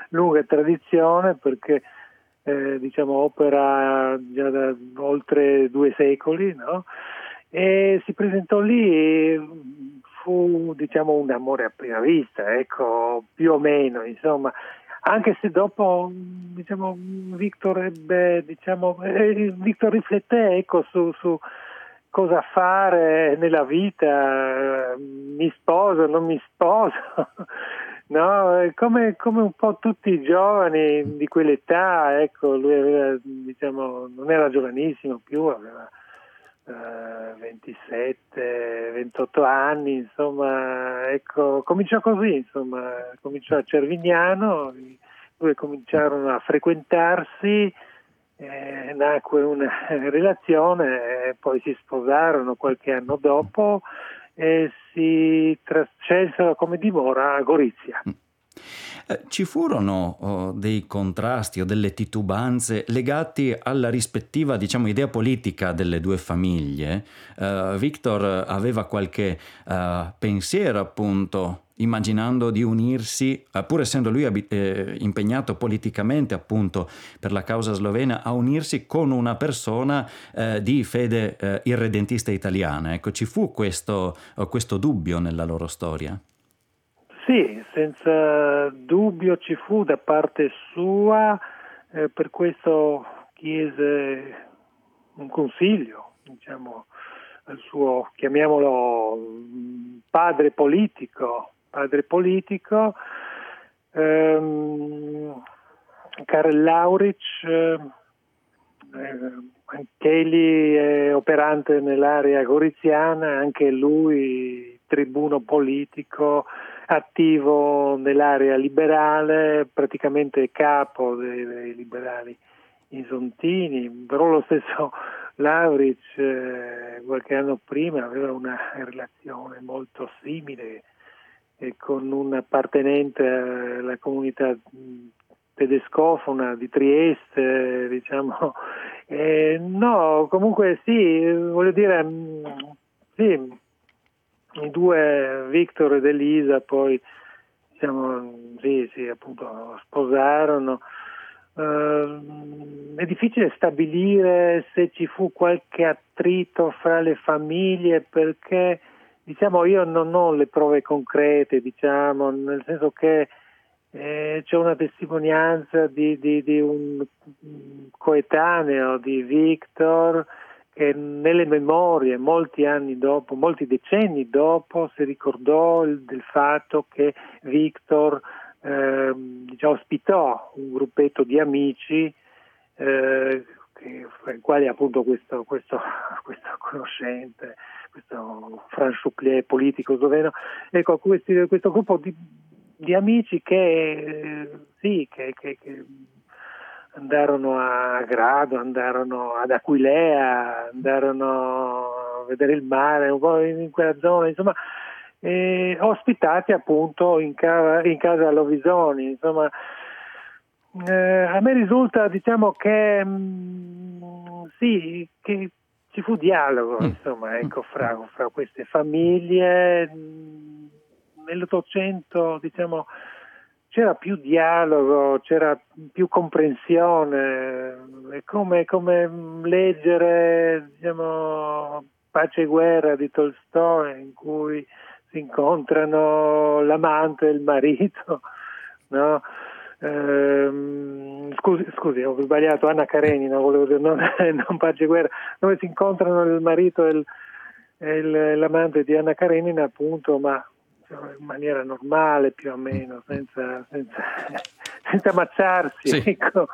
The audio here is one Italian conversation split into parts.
lunga tradizione perché opera già da oltre 2 secoli, no? E si presentò lì e fu un amore a prima vista, ecco, più o meno, insomma, anche se dopo Victor rifletté, ecco, su cosa fare nella vita, mi sposo, non mi sposo. No, come un po' tutti i giovani di quell'età, ecco, lui aveva, non era giovanissimo più, aveva 27, 28 anni, insomma, ecco, cominciò così, insomma, cominciò a Cervignano, i due cominciarono a frequentarsi, nacque una relazione, poi si sposarono qualche anno dopo e si trascelsero come dimora a Gorizia. Ci furono dei contrasti o delle titubanze legati alla rispettiva, idea politica delle due famiglie? Victor aveva qualche pensiero, appunto, immaginando di unirsi, pur essendo lui impegnato politicamente, appunto, per la causa slovena, a unirsi con una persona di fede irredentista italiana. Ecco, ci fu questo dubbio nella loro storia? Sì, senza dubbio ci fu da parte sua, per questo chiese un consiglio, al suo, chiamiamolo, padre politico, Karel Lauric, anch'egli è operante nell'area goriziana, anche lui tribuno politico, attivo nell'area liberale, praticamente capo dei liberali isontini, però lo stesso Lauric qualche anno prima aveva una relazione molto simile con un appartenente alla comunità tedescofona di Trieste, no, comunque sì, voglio dire, sì, i due, Victor ed Elisa, poi appunto sposarono. È difficile stabilire se ci fu qualche attrito fra le famiglie perché io non ho le prove concrete, nel senso che c'è una testimonianza di un coetaneo di Victor che nelle memorie molti decenni dopo si ricordò del fatto che Victor ospitò un gruppetto di amici fra i quali appunto questo conoscente, questo Franz Souplier, politico sloveno, ecco, questo gruppo di amici che andarono a Grado, andarono ad Aquilea, andarono a vedere il mare, un po' in quella zona, insomma, ospitati appunto in casa Lovisoni, insomma. A me risulta, che che ci fu dialogo, insomma, ecco, fra queste famiglie. Nell'Ottocento, c'era più dialogo, c'era più comprensione, è come leggere, Pace e guerra di Tolstoi, in cui si incontrano l'amante e il marito, no? Scusi, ho sbagliato, Anna Karenina, volevo dire, non Pace e guerra, dove si incontrano il marito e l'amante di Anna Karenina, appunto, ma in maniera normale, più o meno, senza ammazzarsi, sì. Ecco.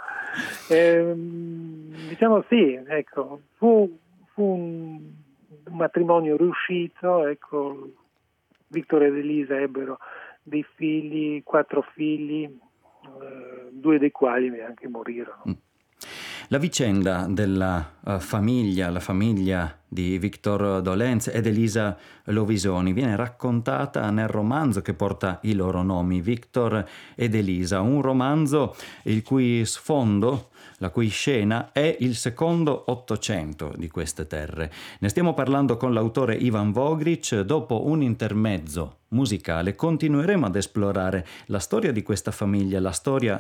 Sì, ecco, fu un matrimonio riuscito, ecco. Victor ed Elisa ebbero dei figli, 4 figli, 2 dei quali neanche morirono. La vicenda della famiglia, la famiglia di Victor Dolenz ed Elisa Lovisoni, viene raccontata nel romanzo che porta i loro nomi, Victor ed Elisa, un romanzo il cui sfondo, la cui scena è il secondo Ottocento di queste terre. Ne stiamo parlando con l'autore Ivan Vogric. Dopo un intermezzo musicale continueremo ad esplorare la storia di questa famiglia, la storia